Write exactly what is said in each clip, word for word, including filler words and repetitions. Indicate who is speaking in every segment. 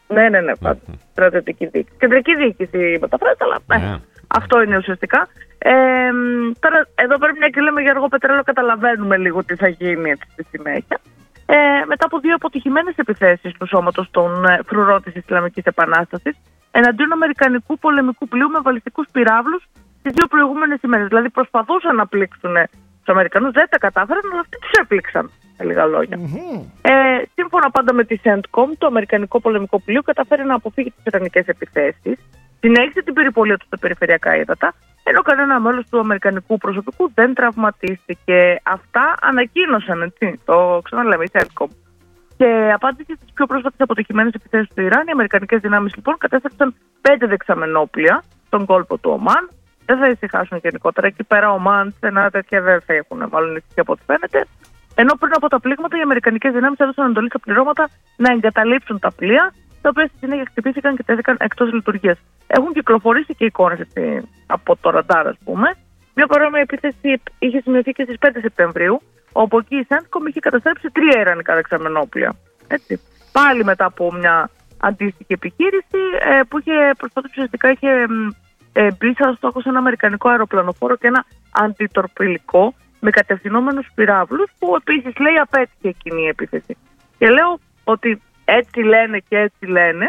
Speaker 1: Ναι, ναι, ναι, πάντα. Mm-hmm. Στρατιωτική διοίκηση. Κεντρική διοίκηση μεταφράζεται, αλλά yeah. ε, αυτό είναι ουσιαστικά. Ε, τώρα, εδώ πρέπει να και λέμε για αργό πετρέλαιο, καταλαβαίνουμε λίγο τι θα γίνει έτσι, στη συνέχεια. Ε, μετά από δύο αποτυχημένες επιθέσεις του σώματος των ε, φρουρών της Ισλαμικής Επανάστασης εναντίον αμερικανικού πολεμικού πλοίου με βαλιστικούς πυράβλους τις δύο προηγούμενες ημέρες. Δηλαδή προσπαθούσαν να πλήξουν τους Αμερικανούς, δεν τα κατάφεραν, αλλά αυτοί τους έπληξαν, με λίγα λόγια. Mm-hmm. Ε, σύμφωνα πάντα με τη CENTCOM, το αμερικανικό πολεμικό πλοίο καταφέρει να αποφύγει τις ιρανικές επιθέσεις, συνέχισε την περιπολία του στα περιφερειακά ύδατα, ενώ κανένα μέλος του αμερικανικού προσωπικού δεν τραυματίστηκε. Αυτά ανακοίνωσαν, έτσι, το ξαναλέμε, η CENTCOM. Και απάντηση στις πιο πρόσφατες αποτυχημένες επιθέσεις του Ιράν, οι αμερικανικές δυνάμεις λοιπόν κατέστρεψαν πέντε δεξαμενόπλια στον κόλπο του Ομάν. Δεν θα ησυχάσουν γενικότερα. Εκεί πέρα, Ομάν, στενά τέτοια δεν θα έχουν, μάλλον ησυχία από ό,τι φαίνεται. Ενώ πριν από τα πλήγματα, οι αμερικανικές δυνάμεις έδωσαν εντολή σε πληρώματα να εγκαταλείψουν τα πλοία, τα οποία στη συνέχεια χτυπήθηκαν και τέθηκαν εκτός λειτουργίας. Έχουν κυκλοφορήσει και εικόνες έτσι, από το ραντάρ, ας πούμε. Μια παρόμοια επίθεση είχε σημειωθεί και στις πέντε Σεπτεμβρίου, όπου εκεί η CENTCOM είχε καταστρέψει τρία ιρανικά δεξαμενόπλια. Έτσι. Πάλι μετά από μια αντίστοιχη επιχείρηση ε, που είχε προσπαθήσει ουσιαστικά είχε ε, μπει σαν στόχο σε ένα αμερικανικό αεροπλανοφόρο και ένα αντιτορπιλικό με κατευθυνόμενους πυράβλους, που επίσης λέει απέτυχε εκείνη η επίθεση. Και λέω ότι έτσι λένε και έτσι λένε,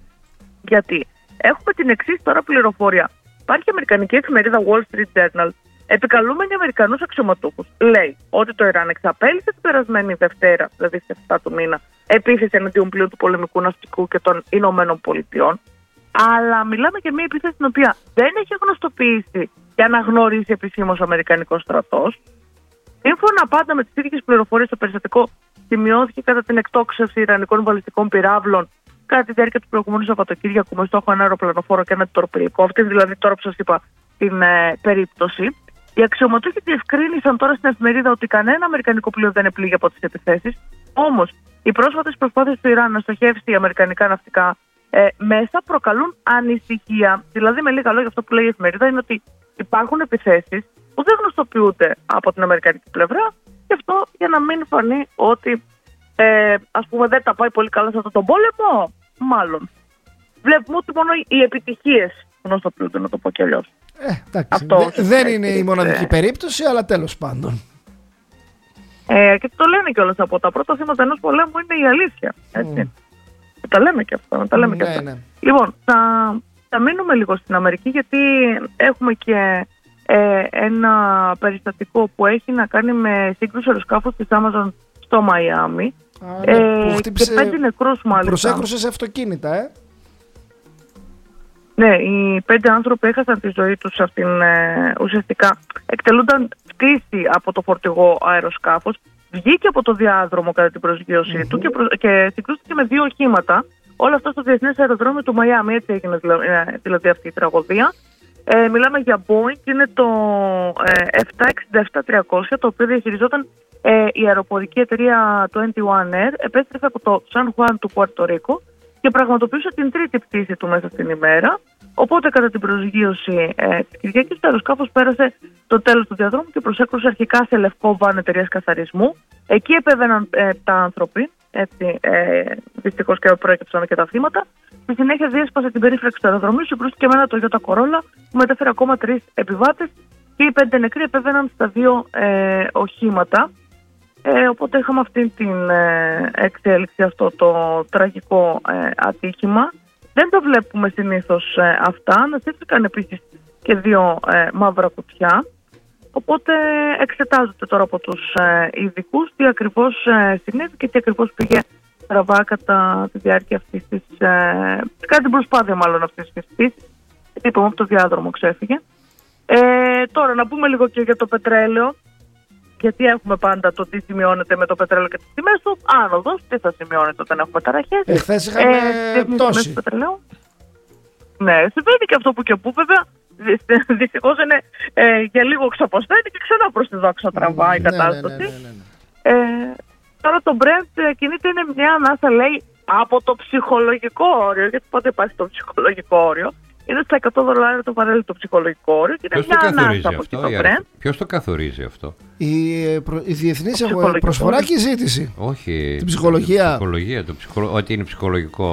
Speaker 1: γιατί έχουμε την εξής τώρα πληροφορία. Υπάρχει αμερικανική εφημερίδα Wall Street Journal, επικαλούμενη Αμερικανούς αξιωματούχους. Λέει ότι το Ιράν εξαπέλυσε την περασμένη Δευτέρα, δηλαδή στις επτά του μήνα, επίθεση εναντίον πλοίου του πολεμικού ναυτικού και των Ηνωμένων Πολιτειών. Αλλά μιλάμε για μια επίθεση την οποία δεν έχει γνωστοποιήσει και αναγνωρίσει επισήμως ο Αμερικανικός στρατός. Σύμφωνα πάντα με τις ίδιες πληροφορίες, το περιστατικό σημειώθηκε κατά την εκτόξευση ιρανικών βαλιστικών πυράβλων κατά τη διάρκεια του προηγούμενου Σαββατοκύριακου με στόχο ένα αεροπλανοφόρο και ένα τορπιλικό. Αυτή δηλαδή τώρα που σας είπα την ε, περίπτωση. Οι αξιωματούχοι διευκρίνησαν τώρα στην εφημερίδα ότι κανένα αμερικανικό πλοίο δεν επλήγει από τις επιθέσεις. Όμως, οι πρόσφατες προσπάθειες του Ιράν να στοχεύσει αμερικανικά ναυτικά ε, μέσα προκαλούν ανησυχία. Δηλαδή, με λίγα λόγια, αυτό που λέει η εφημερίδα είναι ότι υπάρχουν επιθέσεις που δεν γνωστοποιούνται από την αμερικανική πλευρά, και αυτό για να μην φανεί ότι ε, ας πούμε δεν τα πάει πολύ καλά σε αυτόν τον πόλεμο, μάλλον. Βλέπουμε ότι μόνο οι επιτυχίες γνωστοποιούνται, να το πω κι αλλιώς.
Speaker 2: Ε, εντάξει. Δε, δεν είναι η μοναδική ε. περίπτωση, αλλά τέλος πάντων.
Speaker 1: Ε, και το λένε κιόλας, από τα πρώτα θύματα ενός πολέμου είναι η αλήθεια. Έτσι. Mm. Τα λέμε και αυτά. Τα λέμε mm, και αυτά. Ναι, ναι. Λοιπόν, θα, θα μείνουμε λίγο στην Αμερική, γιατί έχουμε και ε, ένα περιστατικό που έχει να κάνει με σύγκρουση αεροσκάφους της Amazon στο Μαϊάμι.
Speaker 2: Α, ναι, ε, χτύπησε,
Speaker 1: και πέντε νεκρούς μάλιστα.
Speaker 2: Προσέκρουσε σε αυτοκίνητα, ε.
Speaker 1: Ναι, οι πέντε άνθρωποι έχασαν τη ζωή τους αυτήν, ε, ουσιαστικά εκτελούνταν πτήση από το φορτηγό αεροσκάφος, βγήκε από το διάδρομο κατά την προσγείωσή mm-hmm. του και, προ, και συγκρούστηκε με δύο οχήματα. Όλα αυτά στο Διεθνές Αεροδρόμιο του Μαϊάμι, έτσι έγινε δηλαδή, δηλαδή αυτή η τραγωδία. Ε, μιλάμε για Boeing, είναι το ε, επτακόσια εξήντα επτά τριακόσια, το οποίο διαχειριζόταν ε, η αεροπορική εταιρεία είκοσι ένα Air, επέστρεφε από το Σαν Χουάν του Πουέρτο Ρίκο και πραγματοποιούσε την τρίτη πτήση του μέσα στην ημέρα. Οπότε, κατά την προσγείωση ε, της Κυριακής, το αεροσκάφος πέρασε το τέλος του διαδρόμου και προσέκρουσε αρχικά σε λευκό βαν εταιρείας καθαρισμού. Εκεί επέβαιναν ε, τα άνθρωποι, έτσι, ε, δυστυχώς και προέκυψαν και τα θύματα. Στη συνέχεια διέσπασε την περίφραξη του αεροδρομίου, συγκρούστηκε με ένα Toyota Corolla που μετέφερε ακόμα τρεις επιβάτες και οι πέντε νεκροί επέβαιναν στα δύο ε, οχήματα. Ε, οπότε είχαμε αυτή την ε, εξέλιξη, αυτό το τραγικό ε, ατύχημα. Δεν το βλέπουμε συνήθως ε, αυτά. Ανασύρθηκαν επίσης και δύο ε, μαύρα κουτιά. Οπότε εξετάζονται τώρα από τους ε, ειδικούς τι ακριβώς ε, συνέβη και τι ακριβώς πήγε στραβά κατά τη διάρκεια αυτής της, ε, κατά την προσπάθεια μάλλον αυτής της πτήσης. Είπαμε από το διάδρομο ξέφυγε. Ε, τώρα να πούμε λίγο και για το πετρέλαιο. Γιατί έχουμε πάντα το τι σημειώνεται με το πετρέλαιο και τις τιμές του. Άνοδος, τι θα σημειώνεται όταν έχουμε ταραχές.
Speaker 2: Εχθές είχαμε ε, πτώση.
Speaker 1: Ναι, συμβαίνει και αυτό που και που βέβαια. Δυστυχώς είναι ε, για λίγο ξαποσταίνει και ξανά προς τη δόξα τραβάει η
Speaker 2: ναι,
Speaker 1: κατάσταση.
Speaker 2: Ναι, ναι, ναι, ναι, ναι.
Speaker 1: Ε, τώρα το Brent κινείται, είναι μια ανάσα, λέει, από το ψυχολογικό όριο, γιατί πότε υπάρχει το ψυχολογικό όριο. Είναι στα εκατό δολάρια το βαρέλι το ψυχολογικό όριο και είναι
Speaker 3: ποιος
Speaker 1: μια
Speaker 3: το
Speaker 1: ανάσα από εκεί το Brent.
Speaker 3: Ποιος το καθορίζει αυτό?
Speaker 2: Η, η διεθνής προσφορά και η ζήτηση.
Speaker 3: Όχι.
Speaker 2: Την ψυχολογία.
Speaker 3: Την ψυχολογία, το ψυχολο... ότι είναι ψυχολογικό.